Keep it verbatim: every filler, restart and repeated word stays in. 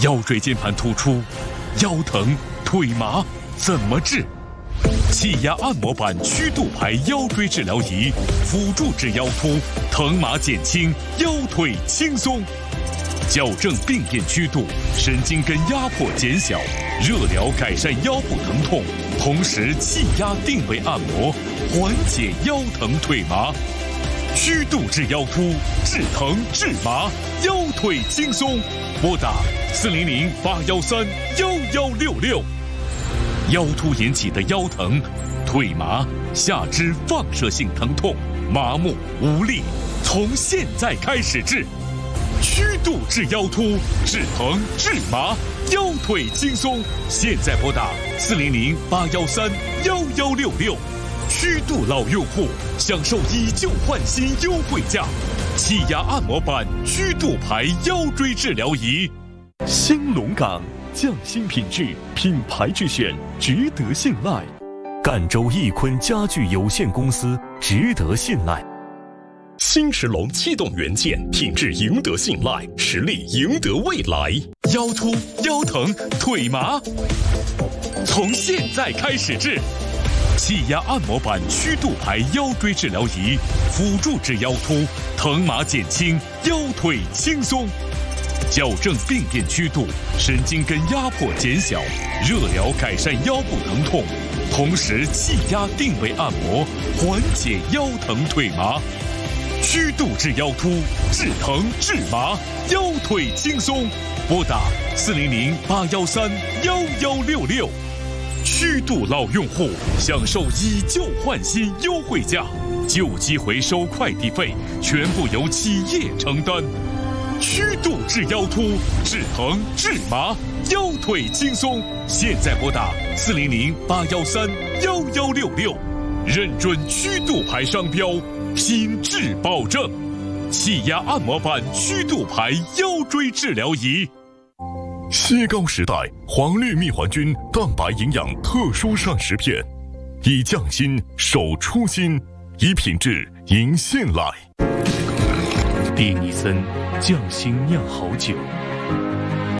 腰椎间盘突出、腰疼、腿麻怎么治？气压按摩板曲度排腰椎治疗仪，辅助治腰突，疼麻减轻，腰腿轻松。矫正病变曲度，神经根压迫减小，热疗改善腰部疼痛，同时气压定位按摩，缓解腰疼腿麻。曲度治腰突，治疼治麻，腰腿轻松。拨打四零零八幺三幺幺六六。腰突引起的腰疼、腿麻、下肢放射性疼痛、麻木无力，从现在开始治。曲度治腰突，治疼治麻，腰腿轻松。现在拨打四零零八幺三幺幺六六。曲度老用户享受以旧换新优惠价，气压按摩板曲度排腰椎治疗仪。兴隆港匠心品质，品牌之选，值得信赖。赣州益坤家具有限公司，值得信赖。 新驰龙气动元件，品质赢得信赖，实力赢得未来。 腰突、腰疼、腿麻，从现在开始治。气压按摩板曲度排腰椎治疗仪，辅助治腰突，疼麻减轻，腰腿轻松。矫正病变曲度，神经根压迫减小，热疗改善腰部疼痛，同时气压定位按摩，缓解腰疼腿麻。曲度治腰突，治疼治麻，腰腿轻松。拨打四零零八幺三幺幺六六。曲度老用户享受以旧换新优惠价，旧机回收快递费全部由企业承担。曲度治腰突，治疼治麻，腰腿轻松。现在拨打四零零八幺三幺幺六六，认准曲度牌商标，品质保证。气压按摩板曲度牌腰椎治疗仪。 西高时代黄绿蜜环菌蛋白营养特殊膳食片，以匠心守初心，以品质赢信赖。 迪尼森匠心酿好酒，